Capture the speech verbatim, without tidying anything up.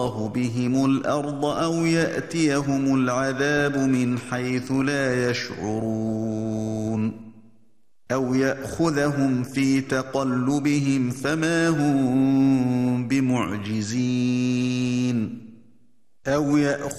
بهم الأرض أو يأتيهم العذاب من حيث لا يشعرون أو يأخذهم في تقلبهم فما هم بمعجزين أو يأخذهم